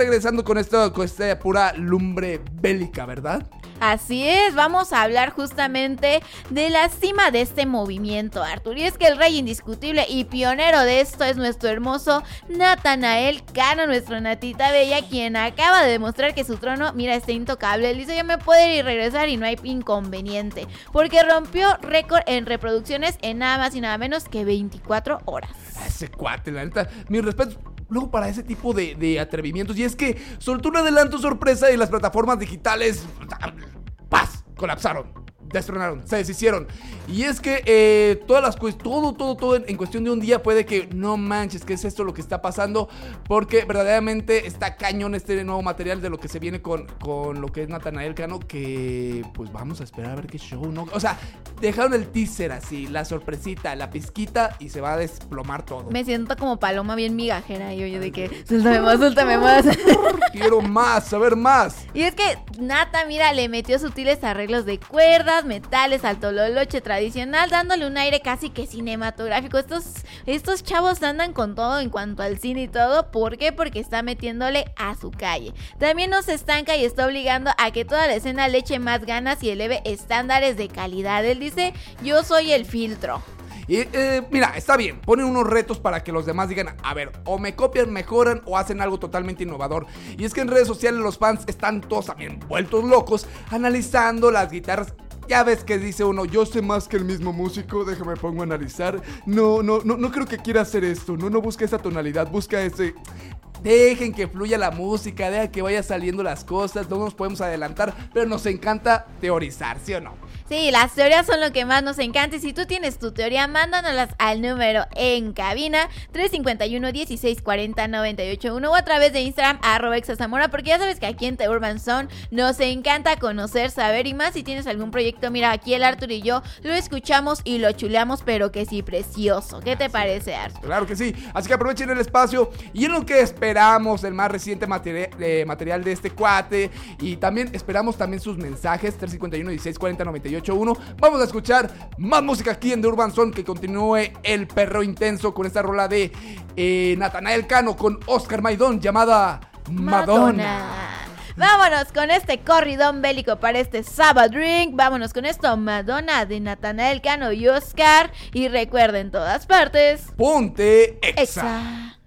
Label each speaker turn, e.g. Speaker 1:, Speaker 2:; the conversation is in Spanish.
Speaker 1: regresando con esta pura lumbre bélica, ¿verdad?
Speaker 2: Así es, vamos a hablar justamente de la cima de este movimiento, Arthur. Y es que el rey indiscutible y pionero de esto es nuestro hermoso Natanael Cano, nuestro Natita Bella, quien acaba de demostrar que su trono, mira, está intocable. Él dice, yo me puedo ir y regresar y no hay inconveniente, porque rompió récord en reproducciones en nada más y nada menos que 24 horas.
Speaker 1: Ese cuate, la neta, mi respeto luego para ese tipo de atrevimientos. Y es que soltó un adelanto sorpresa y las plataformas digitales, ¡paz!, colapsaron, destronaron, se deshicieron. Y es que todo en cuestión de un día puede que no manches, ¿qué es esto lo que está pasando? Porque verdaderamente está cañón este nuevo material de lo que se viene con lo que es Natanael Cano, que pues vamos a esperar a ver qué show, ¿no? O sea, dejaron el teaser así, la sorpresita, la pizquita y se va a desplomar todo.
Speaker 2: Me siento como paloma bien migajera y oye de que suéltame más.
Speaker 1: Quiero más, saber más.
Speaker 2: Y es que Nata, mira, le metió sutiles arreglos de cuerdas, metales al tololoche tradicional, dándole un aire casi que cinematográfico. Estos chavos andan con todo en cuanto al cine y todo. ¿Por qué? Porque está metiéndole a su calle. También no se estanca y está obligando a que toda la escena le eche más ganas y eleve estándares de calidad. Él dice, yo soy el filtro.
Speaker 1: Y mira, está bien, ponen unos retos para que los demás digan, a ver, o me copian, mejoran o hacen algo totalmente innovador. Y es que en redes sociales los fans están todos también vueltos locos analizando las guitarras. Ya ves que dice uno, yo sé más que el mismo músico, déjame pongo a analizar. No creo que quiera hacer esto, no busca esa tonalidad, busca ese... Dejen que fluya la música, dejen que vaya saliendo las cosas, no nos podemos adelantar, pero nos encanta teorizar, ¿sí o no?
Speaker 2: Sí, las teorías son lo que más nos encanta y si tú tienes tu teoría, mándanoslas al número en cabina 351-1640-981 o a través de Instagram @exazamora, porque ya sabes que aquí en The Urban Zone nos encanta conocer, saber y más si tienes algún proyecto. Mira, aquí el Arthur y yo lo escuchamos y lo chuleamos, pero que sí, precioso. ¿Qué te parece, Arthur?
Speaker 1: Claro que sí, así que aprovechen el espacio y en lo que esperamos el más reciente material de este cuate y también esperamos también sus mensajes 351-1640-981. Vamos a escuchar más música aquí en The Urban Zone, que continúe el perro intenso con esta rola de Natanael Cano con Oscar Maidón llamada Madonna.
Speaker 2: Vámonos con este corridón bélico para este Sabbath Drink. Vámonos con esto, Madonna de Natanael Cano y Oscar. Y recuerden, todas partes,
Speaker 1: ponte Exa.
Speaker 2: Exa.